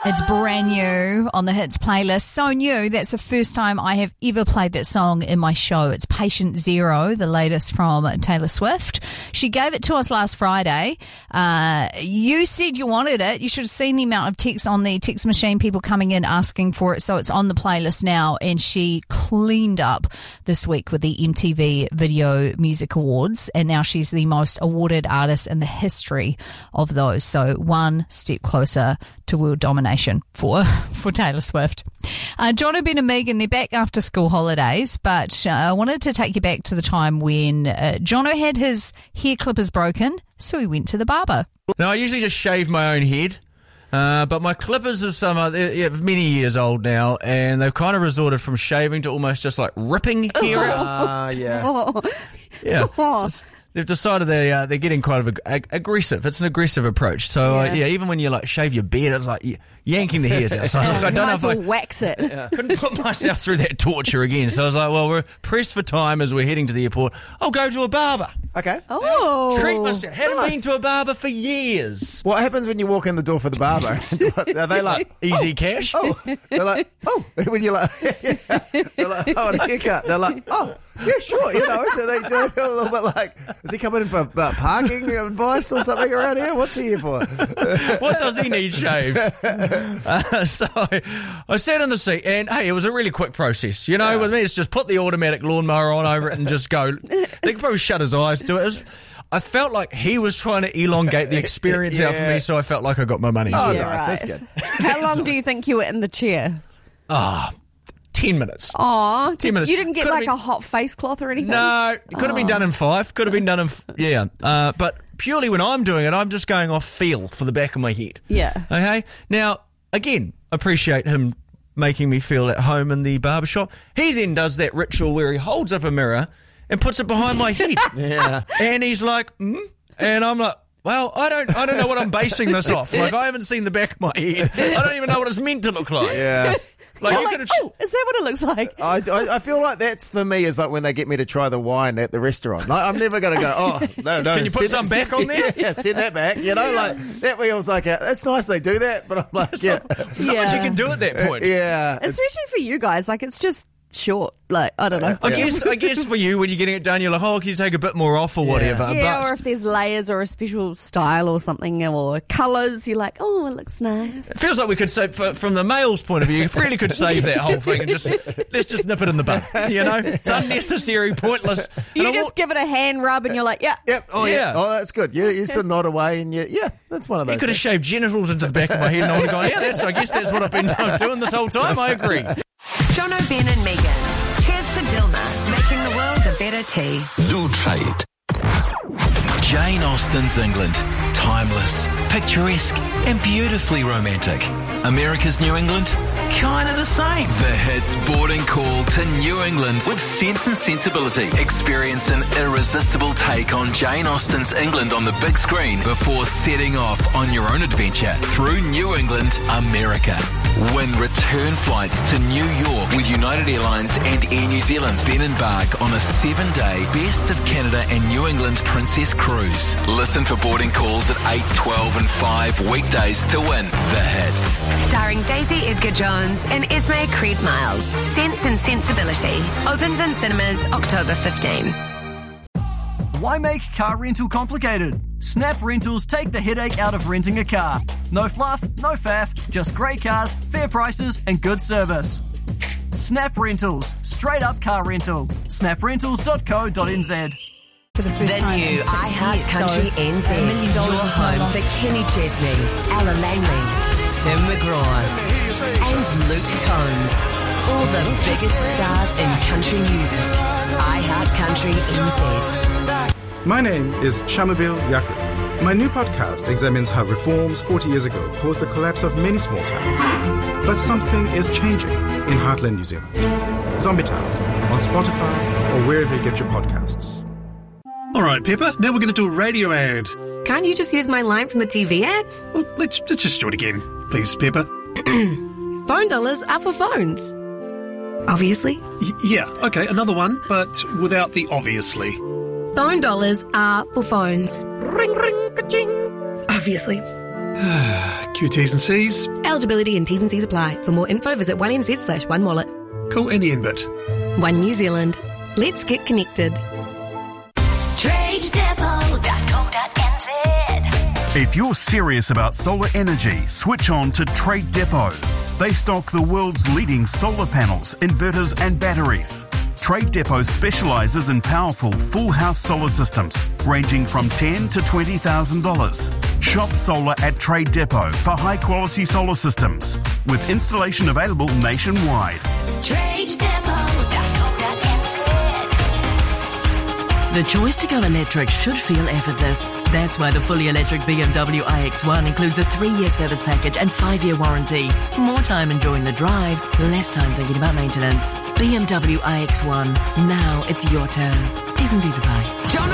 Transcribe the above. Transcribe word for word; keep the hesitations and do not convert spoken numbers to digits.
It's brand new on the Hits playlist. So new, that's the first time I have ever played that song in my show. It's Patient Zero, the latest from Taylor Swift. She gave it to us last Friday. Uh, you said you wanted it. You should have seen the amount of texts on the text machine, people coming in asking for it. So it's on the playlist now, and she cleaned up this week with the M T V Video Music Awards, and now she's the most awarded artist in the history of those. So one step closer to world domination for for Taylor Swift. Uh, Jono, Ben and Megan, they're back after school holidays, but uh, I wanted to take you back to the time when uh, Jono had his hair clippers broken, so he went to the barber. Now, I usually just shave my own head, uh, but my clippers are some uh, they're many years old now, and they've kind of resorted from shaving to almost just like ripping hair out. Ah, uh, yeah. Oh. Yeah. Just, they've decided they, uh, they're getting quite of ag- ag- aggressive. It's an aggressive approach. So, yeah. Uh, yeah, even when you like shave your beard, it's like y- yanking the hairs out. So I was like, I don't might know as if well I wax it. Yeah. couldn't put myself through that torture again. So I was like, well, we're pressed for time as we're heading to the airport. I'll go to a barber. Okay. Oh. Treat myself. Hadn't Nice. been to a barber for years. What happens when you walk in the door for the barber? Are they like, Easy cash. oh, they're like, oh, when you're like, yeah. They're like, oh, a haircut. They're like, oh, yeah, sure, you know. So they do a little bit like, is he coming in for uh, parking advice or something around here? What's he here for? What does he need shaved? Uh, so I, I sat in the seat, and hey, it was a really quick process. You know, Yeah. with me, it's just put the automatic lawnmower on over it and just go. They could probably shut his eyes to it. It was, I felt like he was trying to elongate the experience out for Yeah. me, so I felt like I got my money's Oh, worth. Yeah, nice. right. That's good. How long do you think you were in the chair? Ah, ten minutes. Aw, Ten minutes. you didn't get Could've like been- a hot face cloth or anything? No, it could have been done in five. Could have been done in, f- yeah. Uh, but purely when I'm doing it, I'm just going off feel for the back of my head. Yeah. Okay? Now, again, appreciate him making me feel at home in the barbershop. He then does that ritual where he holds up a mirror and puts it behind my head. Yeah. And he's like, mm? And I'm like, well, I don't I don't know what I'm basing this off. Like, I haven't seen the back of my head. I don't even know what it's meant to look like. Yeah. Like, You're you like, could have... oh, is that what it looks like? I, I, I feel like that's for me is like when they get me to try the wine at the restaurant. Like, I'm never going to go, oh, no, no. Can you put send some it- back on there? Yeah, send that back. You know, like, that feels like, a, it's nice they do that, but I'm like, yeah. There's not much you Yeah. can do at that point. Yeah. It's- Especially for you guys, like it's just short. Like, I don't know. I guess I guess for you, when you're getting it done, you're like, oh, can you take a bit more off or whatever? Yeah, but or if there's layers or a special style or something or colours, you're like, oh, it looks nice. it feels like we could say, for, from the male's point of view, we really could save that whole thing and just, let's just nip it in the bud. You know? It's unnecessary, pointless. You And I just wa- give it a hand rub and you're like, yeah. Yep. Oh, yeah. Yeah. Oh, that's good. You, you sort of nod away and you, yeah, that's one of those. He could have things. shaved genitals into the back of my head and I would have gone, yeah, that's, I guess that's what I've been doing this whole time. I agree. Jono, Ben and Megan. Cheers to Dilma, making the world a better tea. New trade. Jane Austen's England. Timeless, picturesque, and beautifully romantic. America's New England? Kind of the same. The Hits boarding call to New England with Sense and Sensibility. Experience an irresistible take on Jane Austen's England on the big screen before setting off on your own adventure through New England, America. Win return flights to New York with United Airlines and Air New Zealand. Then embark on a seven-day Best of Canada and New England Princess Cruise. Listen for boarding calls at eight, twelve and five weekdays to win the Hits. Starring Daisy Edgar Jones and Esme Creed Miles. Sense and Sensibility. Opens in cinemas October fifteenth. Why make car rental complicated? Snap Rentals take the headache out of renting a car. No fluff, no faff, just great cars, fair prices and good service. Snap Rentals, straight up car rental. snap rentals dot co dot n z. For the first The time new in six iHeart years, Country so N Z, a million dollars your is no home longer- for Kenny Chesney, Ella Langley, Tim McGraw, and Luke Combs. All the biggest stars in country music. iHeart Country N Z. My name is Shamabil Yakub. My new podcast examines how reforms forty years ago caused the collapse of many small towns. But something is changing in Heartland, New Zealand. Zombie Towns, on Spotify or wherever you get your podcasts. All right, Pepper, now we're going to do a radio ad. Can't you just use my line from the T V ad? Well, let's, let's just do it again. Please, Pepper. Phone dollars are for phones. Obviously. Y- yeah, okay, another one, but without the obviously. Phone dollars are for phones. Ring, ring, ka-ching. Obviously. Q Ts and Cs. Eligibility and T's and C's apply. For more info, visit one N Z slash one wallet. Call any N B I T. One New Zealand. Let's get connected. trade depot dot co dot n z. If you're serious about solar energy, switch on to Trade Depot. They stock the world's leading solar panels, inverters and batteries. Trade Depot specialises in powerful full house solar systems ranging from ten thousand dollars to twenty thousand dollars. Shop solar at Trade Depot for high quality solar systems with installation available nationwide. trade depot dot co dot n z. The choice to go electric should feel effortless. That's why the fully electric B M W i X one includes a three-year service package and five-year warranty. More time enjoying the drive, less time thinking about maintenance. B M W i X one. Now it's your turn. T's and C's apply. John